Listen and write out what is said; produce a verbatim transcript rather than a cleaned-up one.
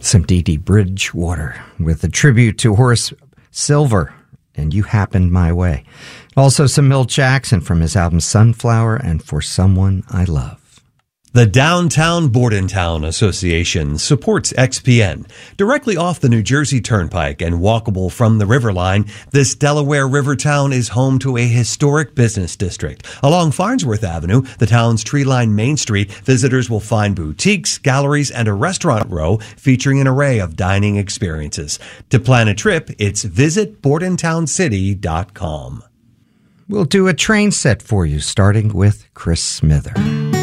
Some Dee Dee Bridgewater with a tribute to Horace Silver and You Happened My Way. Also some Milt Jackson from his album Sunflower and For Someone I Love. The Downtown Bordentown Association supports X P N. Directly off the New Jersey Turnpike and walkable from the River Line, this Delaware river town is home to a historic business district. Along Farnsworth Avenue, the town's tree-lined Main Street, visitors will find boutiques, galleries, and a restaurant row featuring an array of dining experiences. To plan a trip, it's visit bordentown city dot com. We'll do a train set for you, starting with Chris Smither.